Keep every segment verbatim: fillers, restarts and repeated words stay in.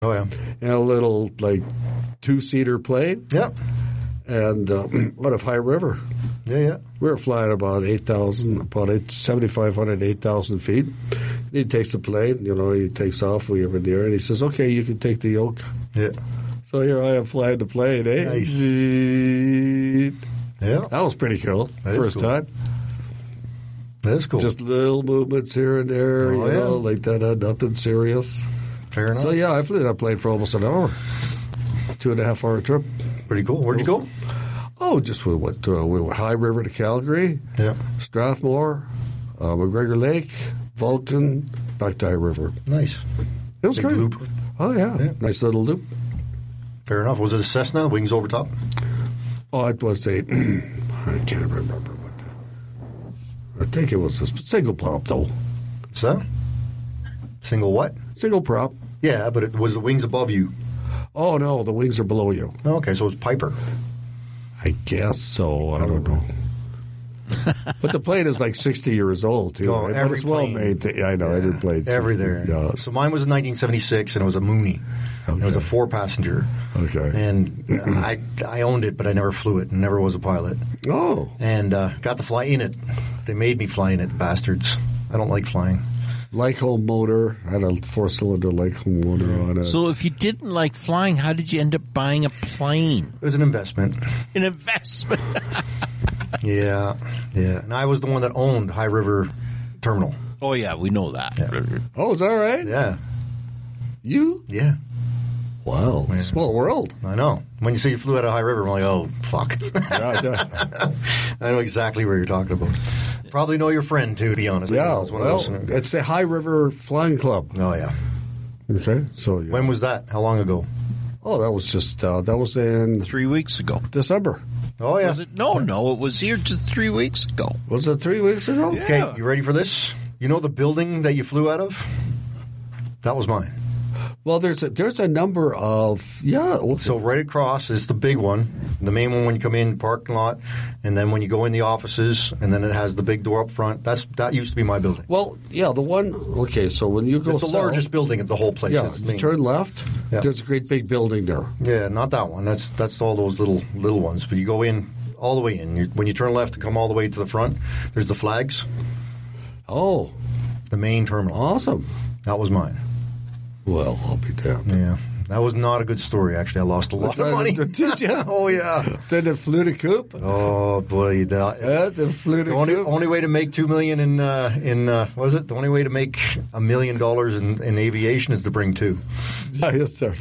Oh, yeah. And a little, like, two-seater plane. Yeah. And uh, out of High River. Yeah, yeah. We were flying about eight thousand, about seventy-five hundred, eight thousand feet. He takes the plane, you know, he takes off, we were in the air, and he says, okay, you can take the yoke. Yeah. So here I am flying the plane, eh? Nice. Yeah. That was pretty cool. That First cool. time. That's cool. Just little movements here and there, Oh, you yeah. know, like that, uh, nothing serious. Fair enough. So, yeah, I flew that plane for almost an hour. Two and a half hour trip. Pretty cool. Where'd you go? Oh, just we went to, we went High River to Calgary, Yeah. Strathmore, uh, McGregor Lake, Vulcan, back to High River. Nice. It was Big great. loop. Oh, yeah. Yeah. Nice little loop. Fair enough. Was it a Cessna, wings over top? Oh, it was a, I can't remember what the, I think it was a single prop, though. What's that? Single what? Single prop. Yeah, but it was the wings above you. Oh, no, the wings are below you. Oh, okay, so it was Piper. I guess so. I don't know. But the plane is like sixty years old, too. Oh, right? every But it's well plane. made. To, I know, Yeah. every plane. Every sixty, there. Yeah. So mine was in nineteen seventy-six, and it was a Mooney. Okay. It was a four-passenger. Okay. And uh, I I owned it, but I never flew it and never was a pilot. Oh. And uh, got to fly in it. They made me fly in it, the bastards. I don't like flying. Lycombe motor. I had a four-cylinder Lycombe motor on it. So if you didn't like flying, how did you end up buying a plane? It was an investment. An investment. Yeah, yeah. And I was the one that owned High River Terminal. Oh, yeah, we know that. Yeah. Oh, is that right? Yeah, You? yeah. Wow. Yeah. Small world. I know. When you say you flew out of High River, I'm like, oh, fuck. Yeah, yeah. I know exactly what you're talking about. Probably know your friend, too, to be honest. I think Yeah, I was one of those- well, it's the High River Flying Club. Oh, yeah. Okay, so yeah. When was that? How long ago? Oh, that was just uh, that was in Three weeks ago. December. Oh, yeah. Was it? No, no, it was here just three weeks ago. Was it three weeks ago? Yeah. Okay, you ready for this? You know the building that you flew out of? That was mine. Well, there's a, there's a number of yeah. well, So right across is the big one, the main one when you come in, parking lot, and then when you go in the offices, and then it has the big door up front. That's that used to be my building. well, yeah, the one. Okay, so when you go It's the south, largest building of the whole place. Yeah, It's the you main- turn left. Yeah. There's a great big building there. Yeah, not that one. That's that's all those little little ones. But you go in all the way in. You, when you turn left to come all the way to the front, there's the flags, Oh, the main terminal. awesome. That was mine. Well, I'll be damned. Yeah, that was not a good story. Actually, I lost a lot of money. Did you? Oh yeah. Then it flew to Coop. Oh boy, that, Yeah, then it flew to The only, Coop. only way to make two million in uh, in uh, what is it? The only way to make a million dollars in, in aviation is to bring two. Yeah, yes, sir.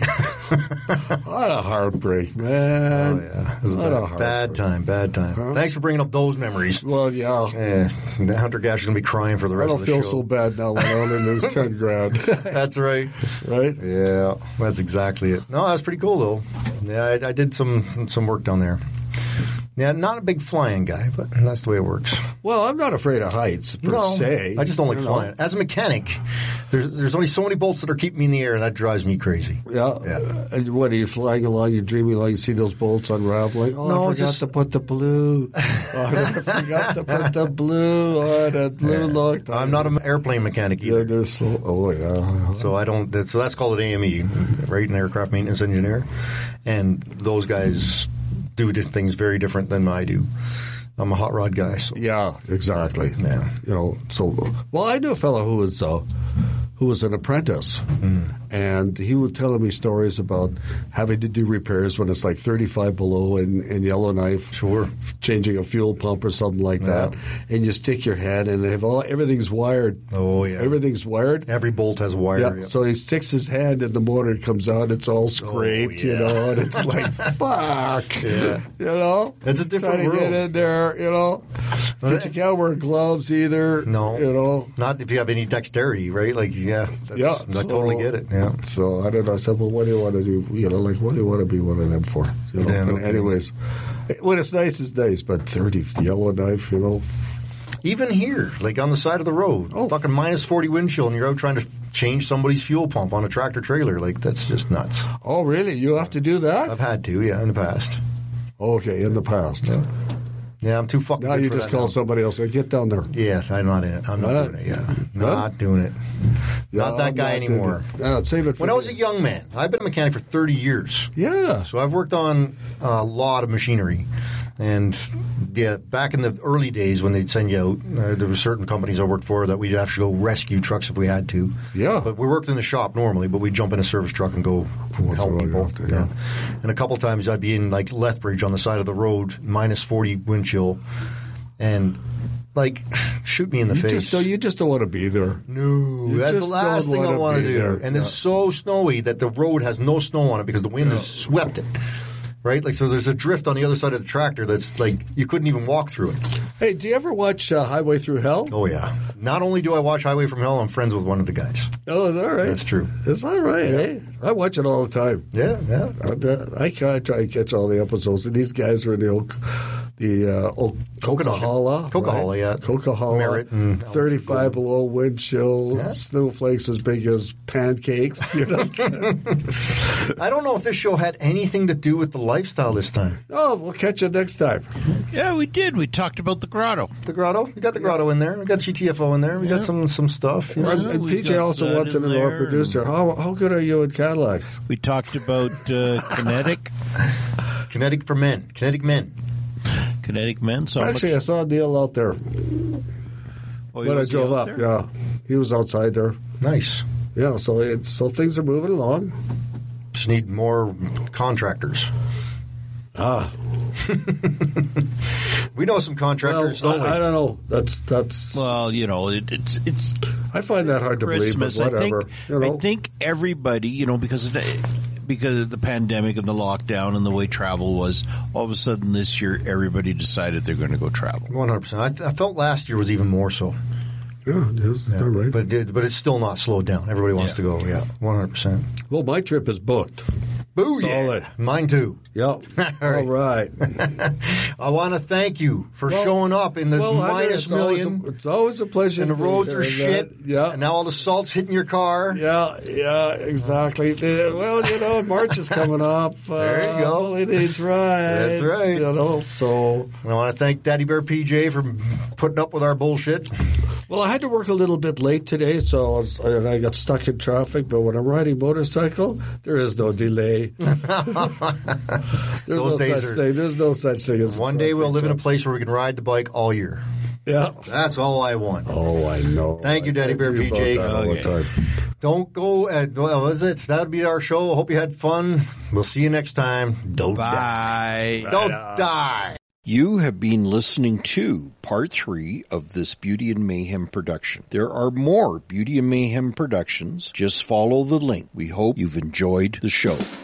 What a heartbreak, man. Oh yeah, it was a What a bad, heartbreak. bad time, bad time. Huh? Thanks for bringing up those memories. Well, yeah. Eh, the Hunter Gash is gonna be crying for the I rest don't of the feel show. so bad now when I only lose ten grand. That's right. Right? Yeah, that's exactly it. No, that's pretty cool though. Yeah, I, I did some some work down there. Yeah, not a big flying guy, but that's the way it works. Well, I'm not afraid of heights per No, se. I just don't like You know? flying. As a mechanic, there's there's only so many bolts that are keeping me in the air, and that drives me crazy. Yeah. Yeah. And what, are you flying along, you're dreaming along, you see those bolts unraveling? Oh, No, I it's forgot just- to put the blue. Oh, I forgot to put the blue on that blue look. I'm not an airplane mechanic Yeah, either. they're so, oh, yeah. So I don't. That's, so that's called an A M E, right? An aircraft maintenance engineer, and those guys do di- things very different than I do. I'm a hot rod guy. So. Yeah, exactly. Yeah. You know, so, well, I knew a fellow who was, uh, who was an apprentice, Mm. and he was telling me stories about having to do repairs when it's like thirty-five below in, in Yellowknife. Sure. Changing a fuel pump or something like that. And you stick your head and they have all, everything's wired. Oh yeah. Everything's wired. Every bolt has a wire. Yeah, yeah. so he sticks his hand in the motor, it comes out, it's all scraped, you yeah. know, and it's like, fuck, Yeah. you know? It's a different Trying to get world. in there, you know? But you can't wear gloves either, No. you know? Not if you have any dexterity, right? Like, yeah, that's, Yeah, I so- totally get it. Yeah. So I don't know, I said, well, what do you want to do? You know, like, what do you want to be one of them for? You know? Yeah, But okay. anyways, when it's nice, it's nice, but thirty Yellowknife, you know? Even here, like on the side of the road, Oh. fucking minus forty wind chill, and you're out trying to change somebody's fuel pump on a tractor trailer. Like, that's just nuts. Oh, really? You have to do that? I've had to, yeah, in the past. Okay, in the past. Yeah. Yeah, I'm too fucking Now good you for just that call now. somebody else and get down there. Yes, I'm not in it. I'm not Huh? doing it, yeah. Huh? Not doing it. Yeah, Not that I'm guy not doing anymore. it. Yeah, save it for When I was a the- young man, I've been a mechanic for thirty years. Yeah. So I've worked on a lot of machinery. And yeah, back in the early days when they'd send you out, uh, there were certain companies I worked for that we'd have to go rescue trucks if we had to. Yeah. But we worked in the shop normally, but we'd jump in a service truck and go Once help in a while, people. yeah. And a couple times I'd be in like Lethbridge on the side of the road, minus forty wind chill, and like shoot me in the You face. just, don't, you just don't want to be there. No, You that's the just last don't thing I wanna want to be do. there. And Yeah. it's so snowy that the road has no snow on it because the wind has swept it. Right? Like, so there's a drift on the other side of the tractor that's like, you couldn't even walk through it. Hey, do you ever watch uh, Highway Through Hell? Oh, yeah. Not only do I watch Highway from Hell, I'm friends with one of the guys. Oh, is that right? That's true. Is that right, eh? I watch it all the time. Yeah, yeah. I, I, I try to catch all the episodes, and these guys are in the old, the uh, old Coquihalla. Coquihalla, yeah. Coquihalla. Merritt and thirty-five below wind chill, Yeah. snowflakes as big as pancakes. You know? I don't know if this show had anything to do with the lifestyle this time. Oh, we'll catch you next time. Yeah, we did. We talked about the grotto. The grotto? We got the grotto in there. We got G T F O in there. We Yeah. got some some stuff. You know? And, and we P J got also that wanted to in know, our there, producer, how how good are you at Cadillacs? We talked about uh, kinetic, Kinetic for men. Kinetic men. kinetic men. So Actually, I much, saw Neil out there oh, when I drove up. Yeah, he was outside there. Nice. Yeah, so it, so things are moving along. Just need more contractors. Ah, We know some well, contractors, don't we? I, I don't know. That's that's. Well, you know, it, it's it's I find that hard to Christmas. believe, but I whatever. think you know, I think everybody, you know, because of the, because of the pandemic and the lockdown and the way travel was, all of a sudden this year everybody decided they're going to go travel. one hundred percent. I, th- I felt last year was even more so. yeah, it is. Yeah. All right. But it, but it's still not slowed down. Everybody wants Yeah. to go. Yeah, one hundred percent. Well, my trip is booked. Boo Solid. yeah. Mine too. Yep. right. All right. I want to thank you for Well- showing up in the Well, Hunter, minus it's always million. a, it's always a pleasure. And the for roads you are to hear shit. that. Yeah. And now all the salt's hitting your car. Yeah, yeah, exactly. Uh, Well, you know, March is coming up. Uh, There you go. Holidays, right? That's right. You know, so And I want to thank Daddy Bear P J for putting up with our bullshit. well, I had to work a little bit late today, so I, was, and I got stuck in traffic. But when I'm riding motorcycle, there is no delay. There's Those no days such are- thing. There's no such thing as One day we'll traffic live in a jam. place where we can ride the bike all year. Yeah. That's all I want. Oh, I know. Thank you, I Daddy think Bear about P J. that all the Okay. time. Don't go. At, well, was it? That would be our show. I hope you had fun. We'll see you next time. Don't die. Bye. Don't die. You have been listening to part three of this Beauty and Mayhem production. There are more Beauty and Mayhem productions. Just follow the link. We hope you've enjoyed the show.